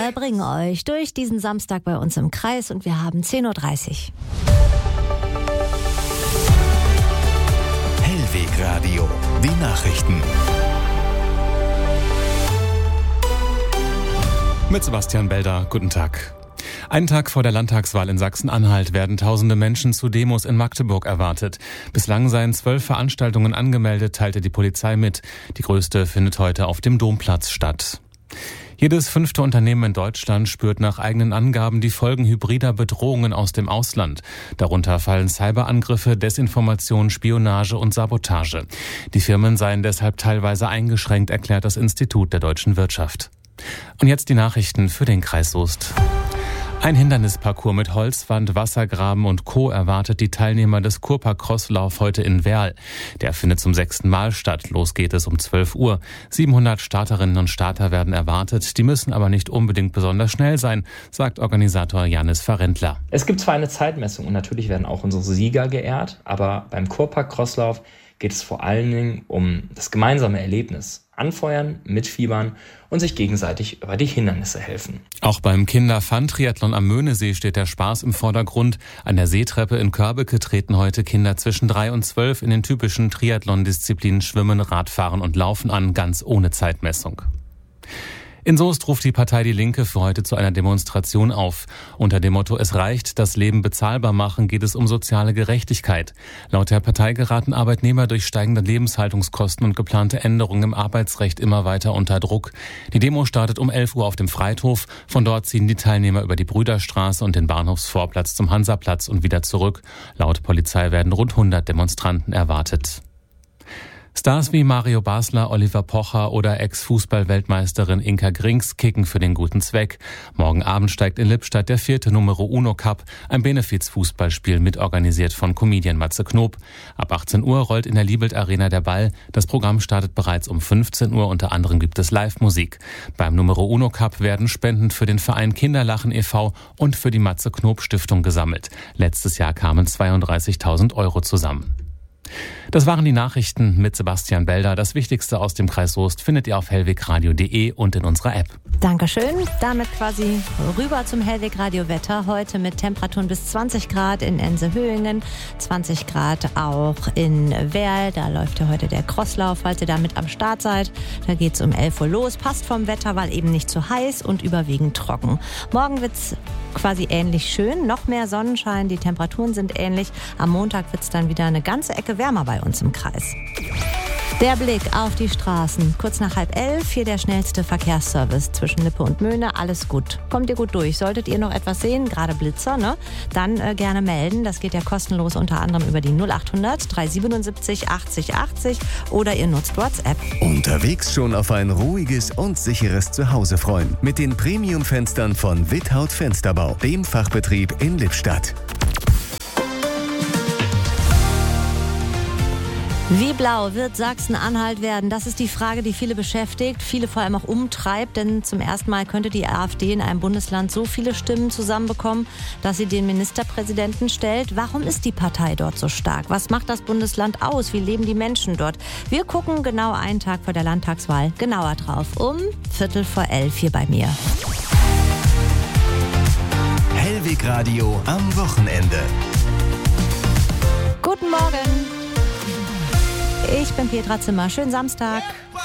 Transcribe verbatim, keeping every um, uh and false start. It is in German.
Wir bringen euch durch diesen Samstag bei uns im Kreis und wir haben zehn Uhr dreißig. Hellweg Radio, die Nachrichten. Mit Sebastian Belder, guten Tag. Einen Tag vor der Landtagswahl in Sachsen-Anhalt werden tausende Menschen zu Demos in Magdeburg erwartet. Bislang seien zwölf Veranstaltungen angemeldet, teilte die Polizei mit. Die größte findet heute auf dem Domplatz statt. Jedes fünfte Unternehmen in Deutschland spürt nach eigenen Angaben die Folgen hybrider Bedrohungen aus dem Ausland. Darunter fallen Cyberangriffe, Desinformation, Spionage und Sabotage. Die Firmen seien deshalb teilweise eingeschränkt, erklärt das Institut der deutschen Wirtschaft. Und jetzt die Nachrichten für den Kreis Soest. Ein Hindernisparcours mit Holzwand, Wassergraben und Co. erwartet die Teilnehmer des Kurpark-Crosslauf heute in Werl. Der findet zum sechsten Mal statt. Los geht es um zwölf Uhr. siebenhundert Starterinnen und Starter werden erwartet. Die müssen aber nicht unbedingt besonders schnell sein, sagt Organisator Janis Farentler. Es gibt zwar eine Zeitmessung und natürlich werden auch unsere Sieger geehrt, aber beim Kurpark-Crosslauf geht es vor allen Dingen um das gemeinsame Erlebnis. Anfeuern, mitfiebern und sich gegenseitig über die Hindernisse helfen. Auch beim Kinder-Fun-Triathlon am Möhnesee steht der Spaß im Vordergrund. An der Seetreppe in Körbeke treten heute Kinder zwischen drei und zwölf in den typischen Triathlon-Disziplinen Schwimmen, Radfahren und Laufen an, ganz ohne Zeitmessung. In Soest ruft die Partei Die Linke für heute zu einer Demonstration auf. Unter dem Motto "Es reicht, das Leben bezahlbar machen" geht es um soziale Gerechtigkeit. Laut der Partei geraten Arbeitnehmer durch steigende Lebenshaltungskosten und geplante Änderungen im Arbeitsrecht immer weiter unter Druck. Die Demo startet um elf Uhr auf dem Freithof. Von dort ziehen die Teilnehmer über die Brüderstraße und den Bahnhofsvorplatz zum Hansaplatz und wieder zurück. Laut Polizei werden rund hundert Demonstranten erwartet. Stars wie Mario Basler, Oliver Pocher oder Ex-Fußball-Weltmeisterin Inka Grings kicken für den guten Zweck. Morgen Abend steigt in Lippstadt der vierte Numero Uno Cup, ein Benefiz-Fußballspiel mitorganisiert von Comedian Matze Knob. Ab achtzehn Uhr rollt in der Liebelt Arena der Ball. Das Programm startet bereits um fünfzehn Uhr. Unter anderem gibt es Live-Musik. Beim Numero Uno Cup werden Spenden für den Verein Kinderlachen e V und für die Matze Knob Stiftung gesammelt. Letztes Jahr kamen zweiunddreißigtausend Euro zusammen. Das waren die Nachrichten mit Sebastian Belder. Das Wichtigste aus dem Kreis Soest findet ihr auf hellwegradio punkt de und in unserer App. Dankeschön. Damit quasi rüber zum Hellweg-Radio-Wetter. Heute mit Temperaturen bis zwanzig Grad in Ense-Höhingen, zwanzig Grad auch in Werl. Da läuft ja heute der Crosslauf, falls ihr da mit am Start seid. Da geht's um elf Uhr los. Passt vom Wetter, weil eben nicht zu heiß und überwiegend trocken. Morgen wird's quasi ähnlich schön. Noch mehr Sonnenschein, die Temperaturen sind ähnlich. Am Montag wird's dann wieder eine ganze Ecke wärmer bei uns im Kreis. Der Blick auf die Straßen. Kurz nach halb elf, hier der schnellste Verkehrsservice zwischen Lippe und Möhne. Alles gut. Kommt ihr gut durch. Solltet ihr noch etwas sehen, gerade Blitzer, ne? Dann äh, gerne melden. Das geht ja kostenlos unter anderem über die null acht hundert drei siebenundsiebzig achtzig achtzig oder ihr nutzt WhatsApp. Unterwegs schon auf ein ruhiges und sicheres Zuhause freuen. Mit den Premium-Fenstern von Without Fensterbau, dem Fachbetrieb in Lippstadt. Wie blau wird Sachsen-Anhalt werden? Das ist die Frage, die viele beschäftigt, viele vor allem auch umtreibt. Denn zum ersten Mal könnte die AfD in einem Bundesland so viele Stimmen zusammenbekommen, dass sie den Ministerpräsidenten stellt. Warum ist die Partei dort so stark? Was macht das Bundesland aus? Wie leben die Menschen dort? Wir gucken genau einen Tag vor der Landtagswahl genauer drauf. Um Viertel vor elf hier bei mir. Hellweg Radio am Wochenende. Guten Morgen. Ich bin Petra Zimmer. Schönen Samstag.